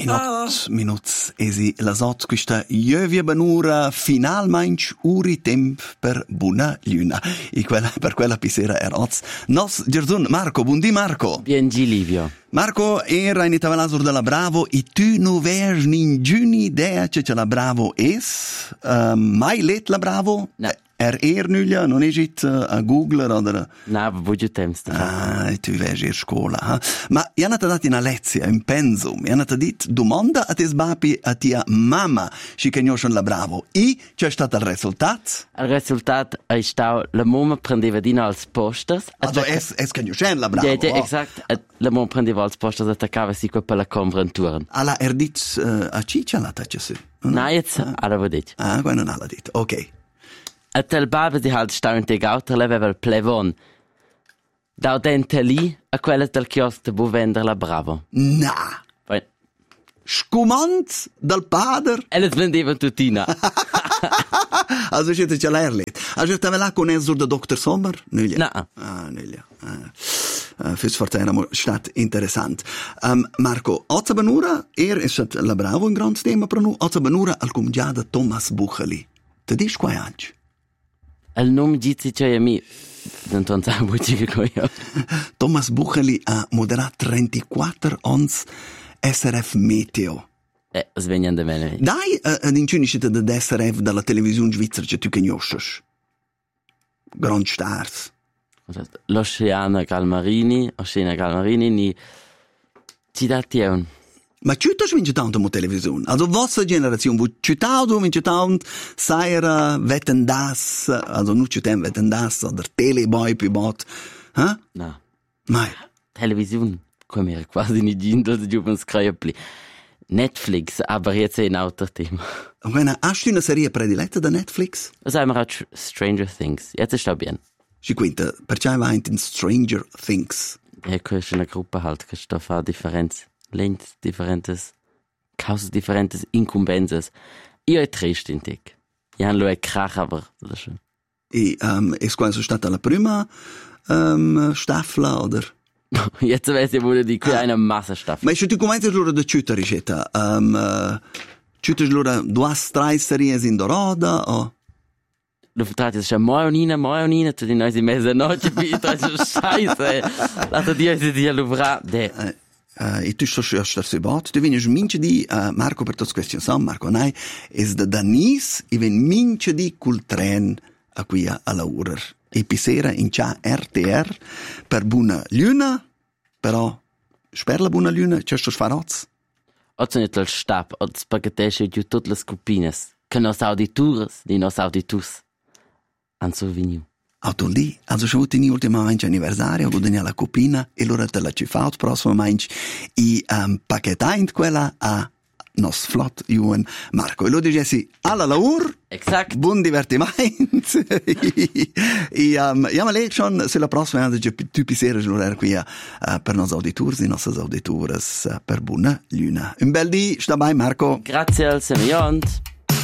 Minuts esi lasot questa jövia benura finalmente uri temp per buna luna. E per quella pisera eroz. Nos Gerzun Marco, buondì Marco. Bien Livio. Marco era in Tavalasur della Bravo e tu non vedi ninguna idea che la Bravo es. Mai let la Bravo? No. Nulja, non è a Google oder? No, voglio temps. Tu vegi a scuola. Ma io hanno dato una lezione, un pensum. Io hanno detto, domanda a te sbapi a tia mamma, si conosce la Bravo. E c'è stato il risultato? Il risultato è stato, la mamma prendeva di noi als posters. Also, es conosce la Bravo. Ja, esatto. La mamma prendeva als posters e attaccava si per la conferenturen. Alla dit a Ciccia la taccia su? No, jetzt, alla vo dit. Quello non l'ha detto, ok. A tel baba si halt staunt e gauter leveva il plevon. Da dente lì a quella del chiosco bu vender la Bravo. Na! Poi, Scumant dal padre? e le vendeva tutina. Also, siete ce l'erlet. Also, te là con Ezur de Dr. Sommer? Nulja. No. Nulja. Fürs Fortena stat interessant. Marco, Ozza Benura, is het la Bravo un grand thema per nu. Ozza Benura al comgiada Thomas Bucheli. Te dis quai anci? Il nome dice che a me non so che io. Thomas Bucheli ha moderato 34 ons SRF Meteo. Svegliando bene. Dai, l'inciuniscita da SRF dalla televisione svizzera che tu conosci. Grand stars. L'Oceana Galmarini, ni ci dati un. Ma ciutas vince tanto mo televisione. Also vostra generazione, vu ciutaudo vince tant, saira wetten das, also nu ciutem wetten das, oder Teleboy pibot. Ha? No. Mai. Television come era quasi nicht in das Jubens Krepli. Netflix, aber jetzt ein alter Thema. Bueno, hast du una serie prediletta da Netflix? Was haben wir auch Stranger Things. Jetzt ist das bien. Si quinta, perché vai in Stranger Things? Ja, ist eine Gruppe halt, che sta fa differenz. Lent differentes, causas differentes incumbences. Io è triste in tic. Io hanno è krach, aber das ist schön. E es quasi stata la prima Staffel, oder? Jetzt weiß ich, wo die qui eine Massenstaffel. Ma se tu commenti l'ora da ciuta ricetta, ciuta l'ora due tre series in dorada, o? Du vertragst es schon Maionina, tu die neue Mezzanotte, wie das ist scheiße. Lass dir die luvra de. E tu sto bot, tu vieni mince di Marco per tutte queste questioni, Marco, nai, es da Danis, e ven mince di col tren a qui alla Urer. E pisera in cia RTR per buona luna, però sper la buona luna, c'è sto sfaroz. Oggi nicht il stab, oggi spaghettesce di tutte le scupines, che nos auditores, di nos auditus. Anzo veniu. Auto lì, also schon in ultimamente anniversario, wo la copina, e allora te la ci fa prossimo mange i pacchettain quella a nos flott Juan Marco. E lo dicessi alla laur. Exact. Buon divertimento. E ma lei schon se la prossima anno tu pisere giurare qui per nos auditores e nostre auditores per buona luna. Un bel dì, sta bei Marco. Grazie al Semillons.